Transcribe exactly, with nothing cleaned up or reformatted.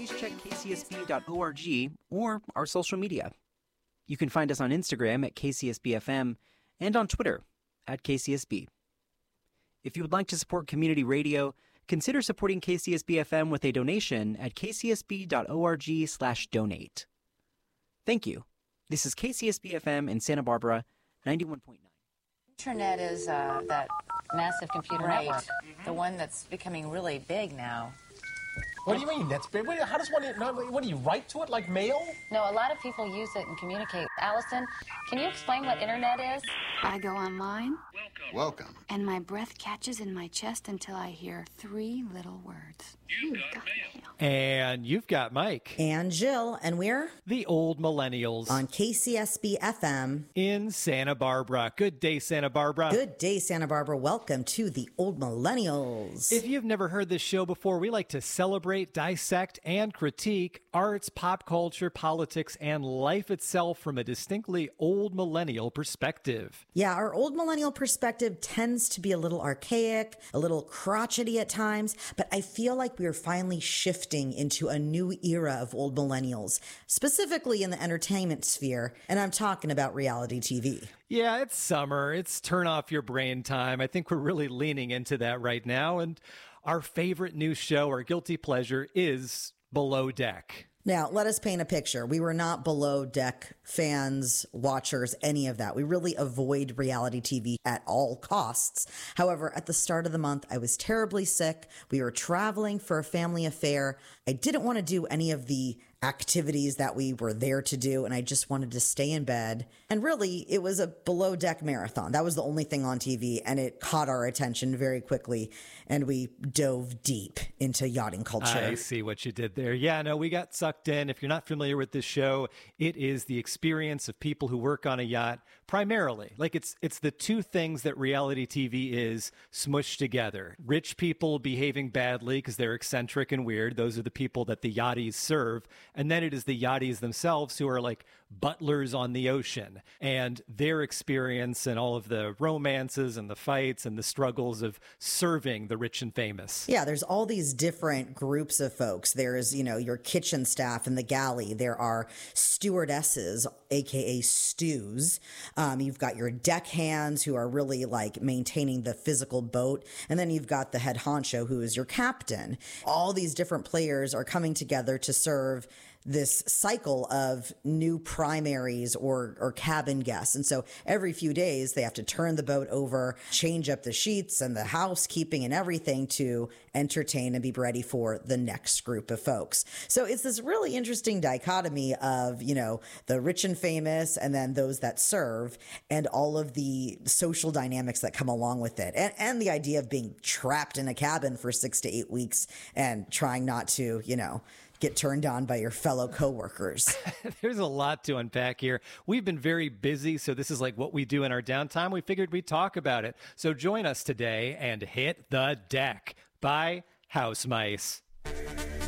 please check k c s b dot org or our social media. You can find us on Instagram at K C S B F M and on Twitter at K C S B. If you would like to support community radio, consider supporting K C S B F M with a donation at k c s b dot org slash donate. Thank you. This is K C S B F M in Santa Barbara, ninety-one point nine. Internet is uh, that Massive computer right, network. mm-hmm. the one that's becoming really big now. What do you mean? That's big. Wait, how does one? What do you write to it like mail? No, a lot of people use it and communicate. Allison, can you explain what internet is? I go online. Welcome. Welcome. And my breath catches in my chest until I hear three little words. You've got, got mail. And you've got Mike. And Jill. And we're the Old Millennials. On K C S B F M. In Santa Barbara. Good day, Santa Barbara. Good day, Santa Barbara. Welcome to the Old Millennials. If you've never heard this show before, we like to celebrate, dissect, and critique arts, pop culture, politics, and life itself from a distinctly old millennial perspective. Yeah, our old millennial perspective tends to be a little archaic, a little crotchety at times, but I feel like we are finally shifting into a new era of old millennials, specifically in the entertainment sphere, and I'm talking about reality T V. Yeah, it's summer. It's turn off your brain time. I think we're really leaning into that right now, and our favorite new show, our guilty pleasure, is Below Deck. Now, let us paint a picture. We were not Below Deck fans, watchers, any of that. We really avoid reality T V at all costs. However, at the start of the month, I was terribly sick. We were traveling for a family affair. I didn't want to do any of the activities that we were there to do, and I just wanted to stay in bed. And really, it was a Below Deck marathon. That was the only thing on T V, and it caught our attention very quickly, and we dove deep into yachting culture. I see what you did there. Yeah, no, we got sucked in. If you're not familiar with this show, it is the experience of people who work on a yacht primarily. Like it's it's the two things that reality T V is smushed together. Rich people behaving badly because they're eccentric and weird. Those are the people that the yachties serve. And then it is the yachties themselves who are like butlers on the ocean, and their experience and all of the romances and the fights and the struggles of serving the rich and famous. Yeah, there's all these different groups of folks. There's, you know, your kitchen staff in the galley. There are stewardesses, aka stews. Um, you've got your deckhands who are really like maintaining the physical boat. And then you've got the head honcho who is your captain. All these different players are coming together to serve this cycle of new primaries or or cabin guests. And so every few days they have to turn the boat over, change up the sheets and the housekeeping and everything to entertain and be ready for the next group of folks. So it's this really interesting dichotomy of, you know, the rich and famous and then those that serve and all of the social dynamics that come along with it. And, and the idea of being trapped in a cabin for six to eight weeks and trying not to, you know, get turned on by your fellow coworkers. There's a lot to unpack here. We've been very busy, so this is like what we do in our downtime. We figured we'd talk about it. So join us today and hit the deck by House Mice.